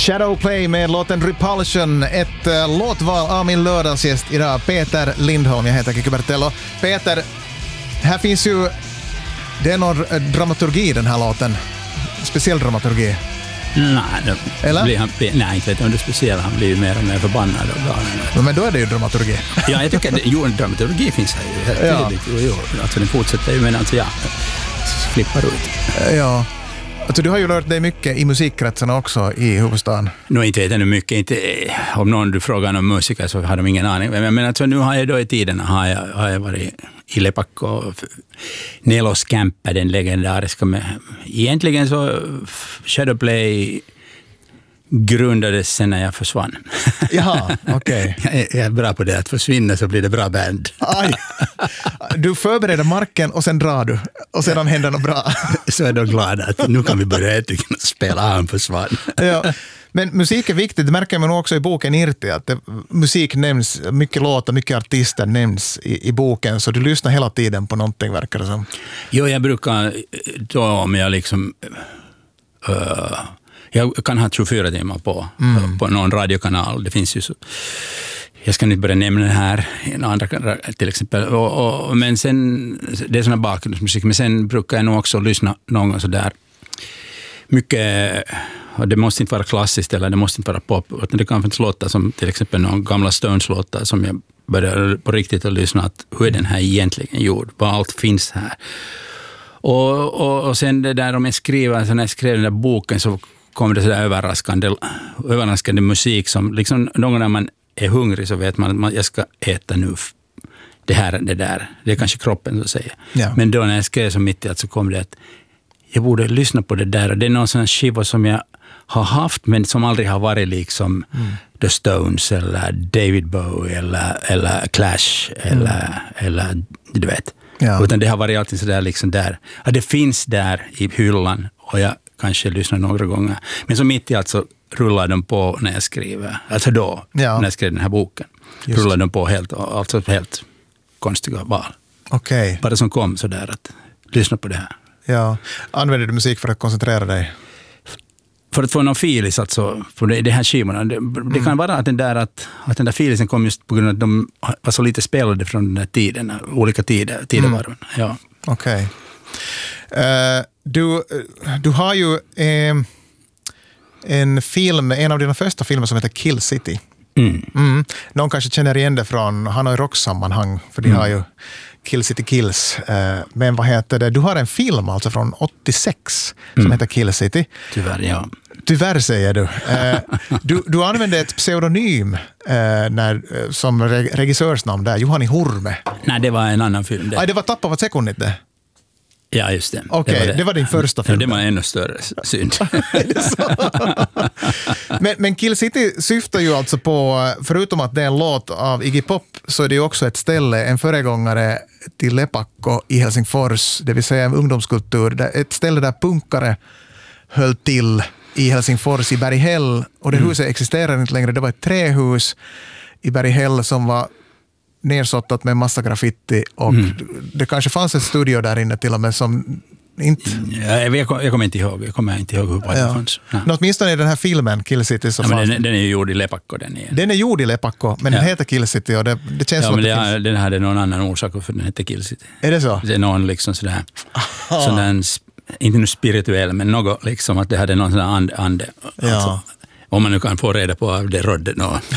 Shadowplay med låten Repulsion. Ett låtval av min lördagsgäst idag, Peter Lindholm. Jag heter Kikki Bertello. Peter, här finns ju... Det är någon dramaturgi i den här låten. Speciell dramaturgi. Nej, nej, inte vet jag om det är speciellt. Han blir ju mer och mer förbannad och galen. Men då är det ju dramaturgi. Ja, jag tycker att en dramaturgi finns här ju helt tydligt. Jo, alltså den fortsätter ju, men alltså flippar ut. Ja. Alltså, du har ju lärt dig mycket i musikkretsarna också i huvudstaden. Inte vet jag nu mycket. Inte, om någon du frågar om musiker så har de ingen aning. Men alltså, nu har jag då i tiden har jag varit i Lepakko och Nelos Kämppä, den legendariska. Egentligen så Shadowplay grundades sen när jag försvann. Jaha, okej. Okay. Jag är bra på det, att försvinna så blir det bra band. Aj. Du förbereder marken och sen drar du. Och sedan händer något bra. Så är de glada att nu kan vi börja spela han försvann. Ja. Men musik är viktigt, det märker man också i boken Irti, att musik nämns, mycket låtar, mycket artister nämns i boken, så du lyssnar hela tiden på någonting, verkar det som. Jo, jag brukar då om jag liksom... jag kan ha 24 timmar på någon radiokanal. Det finns ju så... Jag ska inte börja nämna det här en andra till exempel. Men sen, det är såna bakgrundsmusik. Men sen brukar jag nog också lyssna någon gång sådär mycket... Och det måste inte vara klassiskt eller det måste inte vara pop. Utan det kan finnas låtar som till exempel någon gamla Stones-låtar som jag börjar på riktigt att lyssna att hur är den här egentligen gjord? Vad allt finns här. Och sen det där om jag skriver, så när jag skrev den där boken så kom det sådär överraskande musik som liksom någon gång när man är hungrig så vet man att jag ska äta nu det här, det där. Det är kanske kroppen som säger. Ja. Men då när jag skrev så mitt i allt så kom det att jag borde lyssna på det där. Och det är någon sån skiva som jag har haft men som aldrig har varit liksom The Stones eller David Bowie eller Clash eller du vet. Ja. Utan det har varit alltid sådär liksom där. Ja, det finns där i hyllan och jag kanske lyssnar några gånger. Men så mitt i allt så rullar de på när jag skriver. Alltså då, när jag skrev den här boken. Just. Rullar de på helt konstiga val. Okej. Bara som kom sådär att lyssna på det här. Ja. Använder du musik för att koncentrera dig? För att få någon filis alltså, på det här skivorna. Det kan vara att den där filisen kom just på grund av att de var så lite spelade från den här tiden, olika tidevarven. Ja. Okej. Du har ju en film, en av dina första filmer som heter Kill City. Någon kanske känner igen det från Hanoi Rocks-sammanhang, för de har ju Kill City Kills. Men vad heter det? Du har en film alltså från 86 som heter Kill City. Tyvärr, ja. Tyvärr säger du. Du använde ett pseudonym som regissörsnamn där, Juhani Hurme. Nej, det var en annan film. Det var Tappavat sekunnit det. Ja, just det. Okej, det var din första film. Ja, det var ännu större synd. men Kill City syftar ju alltså på, förutom att det är en låt av Iggy Pop, så är det ju också ett ställe, en föregångare till Lepakko i Helsingfors, det vill säga en ungdomskultur, ett ställe där punkare höll till i Helsingfors i Berghäll, och det huset existerar inte längre. Det var ett trähus i Berghäll som var nersottat med massa graffiti och det kanske fanns en studio där inne till och med som inte... Jag kommer inte ihåg hur det fanns. Åtminstone i den här filmen Kill City så fanns den är ju gjord i Lepakko. Den är gjord i Lepakko, men den heter Kill City och det känns som men den hade någon annan orsak för den heter Kill City. Är det så? Det är någon liksom sådär inte nu spirituell, men något liksom att det hade någon sån där ande. Alltså, om man nu kan få reda på av det rodden.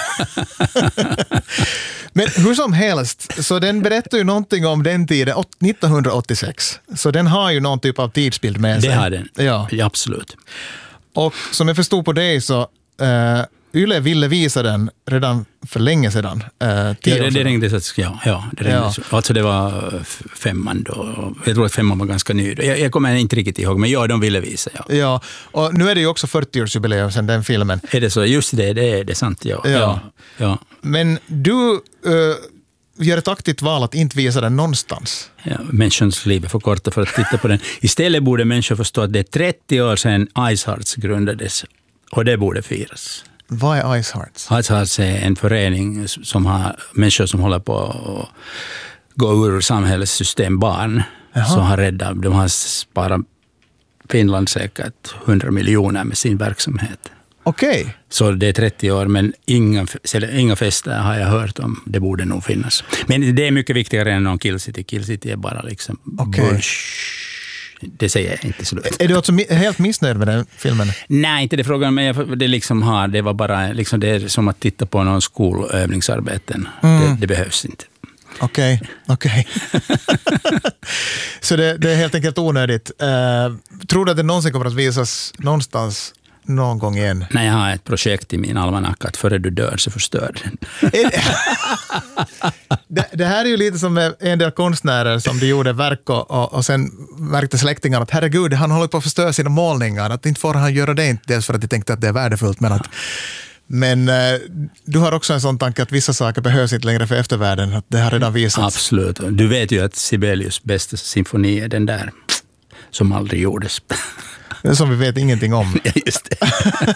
Men hur som helst, så den berättar ju någonting om den tiden, 1986. Så den har ju någon typ av tidsbild med sig. Det har den, ja absolut. Och som jag förstod på dig så Yle ville visa den redan för länge sedan. Det ringdes, ja. Alltså det var 5:an då. Jag tror att 5:an var ganska ny. Jag kommer inte riktigt ihåg, men de ville visa, Ja, och nu är det ju också 40-årsjubileum sedan den filmen. Är det så? Just det är sant, ja. Men du gör ett aktivt val att inte visa den någonstans. Ja, människans liv är för korta för att titta på den. Istället borde människor förstå att det är 30 år sedan Ice Hearts grundades. Och det borde firas. Vad är Ice Hearts? Ice Hearts är en förening som har människor som håller på att gå ur samhällets system, barn. Som har räddat. De har sparat Finland säkert 100 miljoner med sin verksamhet. Okej. Så det är 30 år, men inga fester har jag hört om. Det borde nog finnas. Men det är mycket viktigare än någon Kill City. Kill City är bara liksom... Det säger jag inte slut. Är du alltså helt missnöjd med den filmen? Nej, inte det frågan, men det var bara liksom, det är som att titta på någon skolövningsarbeten. Det behövs inte. Okej. Så det är helt enkelt onödigt. Tror du att det någonsin kommer att visas någonstans någon gång igen? Nej, jag har ett projekt i min almanacka att före du dör så förstör den. Det här är ju lite som med en del konstnärer som de gjorde verk och sen märkte släktingarna att herregud, han håller på att förstöra sina målningar. Att inte får han göra det, inte dels för att de tänkte att det är värdefullt, men du har också en sån tanke att vissa saker behövs inte längre för eftervärlden, att det har redan visats. Absolut. Du vet ju att Sibelius bästa symfoni är den där som aldrig gjordes. Som vi vet ingenting om. Just det.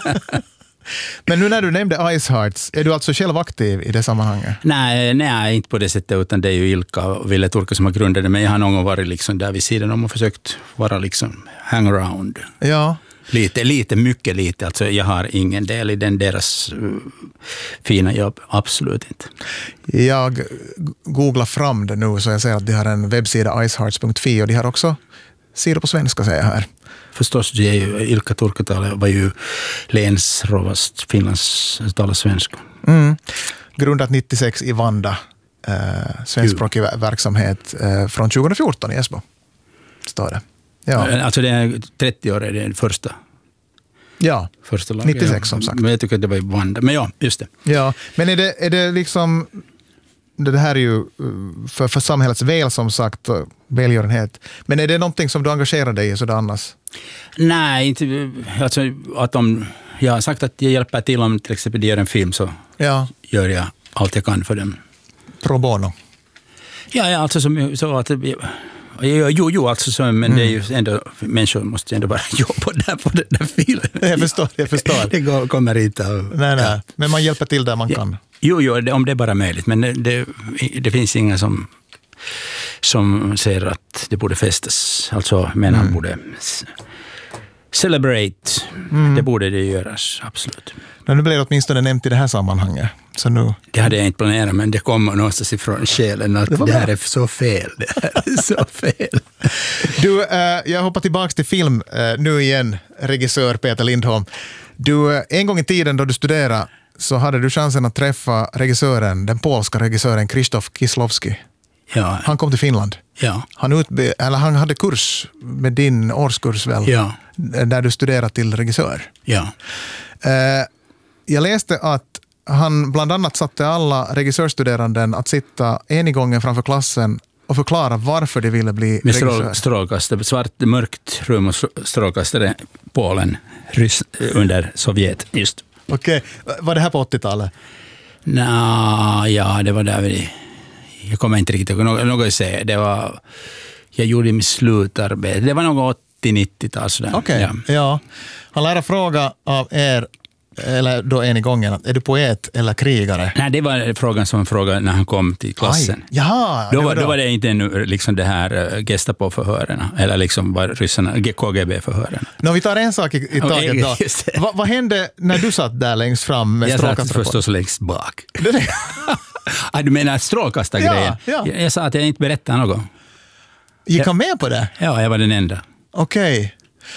Men nu när du nämnde Ice Hearts, är du alltså själv aktiv i det sammanhanget? Nej, inte på det sättet, utan det är ju Ilka och Ville Turka som har grundat det, men jag har någon gång varit liksom där vid sidan om och försökt vara liksom hangaround. Ja. Mycket lite. Alltså jag har ingen del i deras fina jobb. Absolut inte. Jag googlar fram det nu så jag ser att de har en webbsida, icehearts.fi, och de har också sidor på svenska, säger jag här. Förstås, det är ju, Ilka Turkatalo var ju länsrovast, Finlands talar svenska. Grundat 96 i Vanda, svenskspråkig verksamhet från 2014 i Esbo, står det. Ja. Alltså det är 30 år är det första. Ja, första laget. 96 som sagt. Men jag tycker att det var i Vanda. Men ja, just det. Ja, men är det liksom... Det här är ju för samhällets väl, som sagt, välgörenhet. Men är det någonting som du engagerar dig i sådär annars? Nej, inte. Alltså, jag har sagt att jag hjälper till om till exempel de gör en film, så gör jag allt jag kan för dem. Pro bono? Ja, alltså så att... Jo, alltså så, men det är ju ändå, människor måste ju ändå bara jobba på den där filmen. Jag förstår. Det kommer inte av... Nej, men man hjälper till där man kan. Jo, om det är bara möjligt, men det finns inga som säger att det borde festas. Alltså, men han borde celebrate. Det borde det göras, absolut. Nu blir det åtminstone nämnt i det här sammanhanget. Så nu... Det hade jag inte planerat, men det kommer någonstans ifrån själen att det här är så fel. Det här är så fel. Du, jag hoppar tillbaka till film nu igen, regissör Peter Lindholm. Du, en gång i tiden då du studerade så hade du chansen att träffa den polska regissören Krzysztof Kieslowski. Ja. Han kom till Finland. Ja. Han hade kurs med din årskurs väl? Ja. Där du studerade till regissör. Ja. Jag läste att han bland annat satte alla regissörstuderanden att sitta en i gången framför klassen och förklara varför de ville bli regissör. Med strålkastare, mörkt rum och strålkastare, Polen, under Sovjet, just. Okej. Var det här på 80-talet? Ja, det var där jag kommer inte riktigt ihåg något att säga. Det var, jag gjorde mitt slutarbete. Det var något 80-90-tal. Okej. Ja. Han lärde fråga av er, eller då en i gången, är du poet eller krigare? Nej, det var frågan som frågade när han kom till klassen. Jaha, då var det inte ännu liksom det här Gestapo-förhören eller liksom var ryssarna, KGB-förhören. Vi tar en sak i taget då. Vad hände när du satt där längst fram med strålkastarna? Jag satt förstås längst bak. Du menar strålkastargrejen? Ja. Jag sa att jag inte berättade något. Gick han med på det? Ja, jag var den enda. Okej.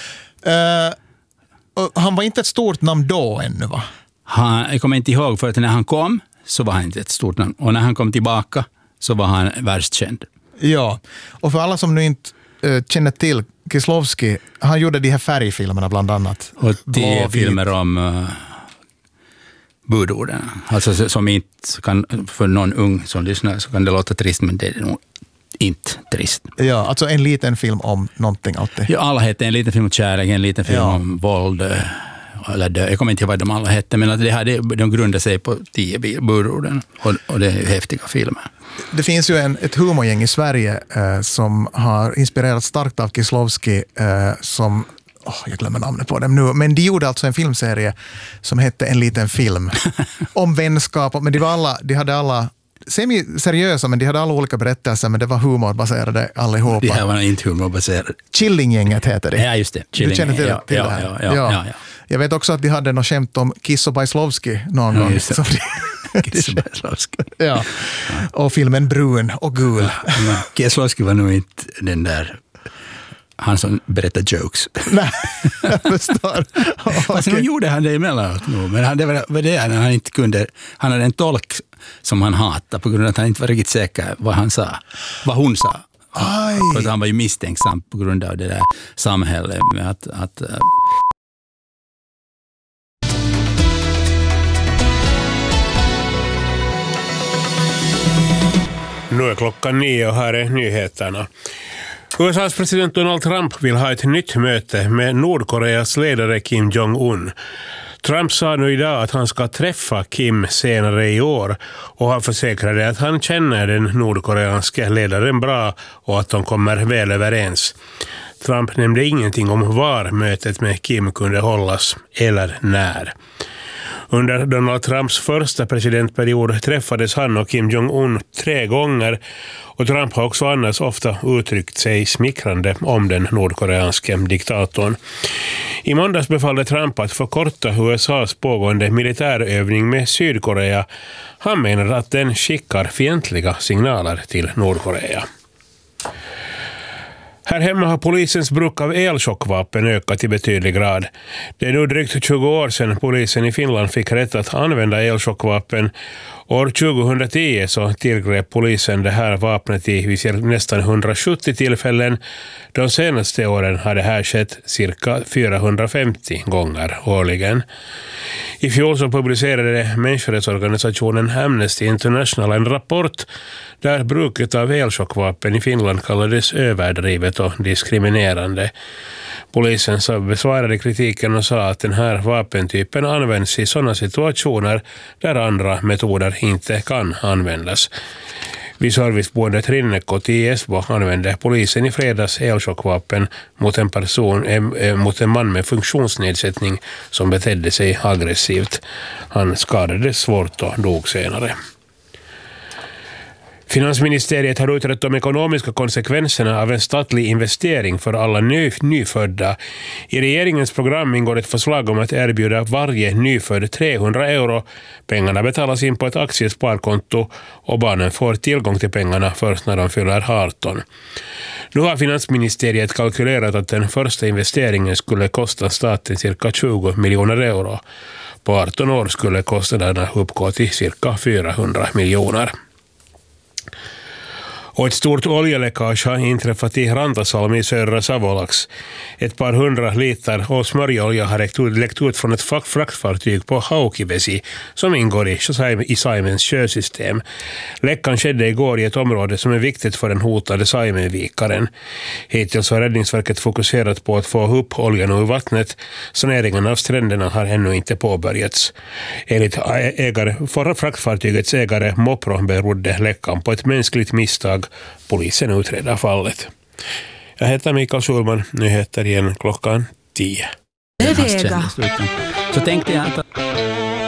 Han var inte ett stort namn då ännu, va? Jag kommer inte ihåg, för att när han kom så var han inte ett stort namn. Och när han kom tillbaka så var han världskänd. Ja, och för alla som nu inte känner till Kieslowski, han gjorde de här färgfilmerna bland annat. Och 10 filmer om budorden. Alltså som inte kan, för någon ung som lyssnar så kan det låta trist, men det är nog inte trist. Ja, alltså en liten film om någonting alltid. Ja, alla hette en liten film om kärlek, en liten film om våld eller död. Jag kommer inte ihåg vad de alla hette, men att de grundar sig på 10 budorden och det är ju häftiga filmer. Det finns ju ett humorgäng i Sverige som har inspirerats starkt av Kieslowski som jag glömmer namnet på dem nu, men de gjorde alltså en filmserie som hette En liten film om vänskap, men de hade alla semi-seriösa, men de hade alla olika berättelser, men det var humorbaserade allihopa. Det här var inte humorbaserade. Killinggänget heter det. Ja, just det. Du känner till det här? Ja. Jag vet också att de hade något skämt om Kiss och Bajslovski någon gång. Just det. Kiss och Bajslovski. Ja. Och filmen Brun och gul. Kieslowski var nog inte den där han som berättar jokes. Nej, jag förstår. Alltså, nu gjorde han det emellanåt nu, men det var det när han inte kunde. Han hade en tolk som han hatade på grund av att han inte var riktigt säker vad hon sa. För att han var ju misstänksam på grund av det där samhället med att Nu är klockan 9 och här är nyheterna. USAs president Donald Trump vill ha ett nytt möte med Nordkoreas ledare Kim Jong-un. Trump sa nu idag att han ska träffa Kim senare i år och han försäkrade att han känner den nordkoreanska ledaren bra och att de kommer väl överens. Trump nämnde ingenting om var mötet med Kim kunde hållas eller när. Under Donald Trumps första presidentperiod träffades han och Kim Jong-un 3 gånger och Trump har också annars ofta uttryckt sig smickrande om den nordkoreanske diktatorn. I måndags befallde Trump att förkorta USAs pågående militärövning med Sydkorea. Han menar att den skickar fientliga signaler till Nordkorea. Här hemma har polisens bruk av elchockvapen ökat i betydlig grad. Det är nu drygt 20 år sedan polisen i Finland fick rätt att använda elchockvapen. År 2010 så tillgrep polisen det här vapnet i nästan 170 tillfällen. De senaste åren har det här skett cirka 450 gånger årligen. I fjol så publicerade människorättsorganisationen Amnesty International en rapport där bruket av elchockvapen i Finland kallades överdrivet och diskriminerande. Polisen så besvarade kritiken och sa att den här vapentypen används i sådana situationer där andra metoder inte kan användas. Vid serviceboendet Rinnekot i Esbo använde polisen i fredags elchockvapen mot en man med funktionsnedsättning som betedde sig aggressivt. Han skadades svårt och dog senare. Finansministeriet har utrett de ekonomiska konsekvenserna av en statlig investering för alla nyfödda. I regeringens program ingår ett förslag om att erbjuda varje nyfödd 300 euro. Pengarna betalas in på ett aktiesparkonto och barnen får tillgång till pengarna först när de fyller 18. Nu har Finansministeriet kalkylerat att den första investeringen skulle kosta staten cirka 20 miljoner euro. På 18 år skulle kostnaderna uppgå till cirka 400 miljoner. Och ett stort oljeläckage har inträffat i Rantasalmi i södra Savolax. Ett par 100 liter smörjolja har läckt ut från ett fraktfartyg på Haukivesi som ingår i Saimens sjösystem. Läckan skedde igår i ett område som är viktigt för den hotade Saimenvikaren. Hittills har Räddningsverket fokuserat på att få upp oljan ur vattnet. Saneringen av stränderna har ännu inte påbörjats. Enligt fraktfartygets ägare Mopro berodde läckan på ett mänskligt misstag. Polisen utreder fallet. Jag heter Mikael Schulman. Nyheter igen klockan 10. Så tänkte jag att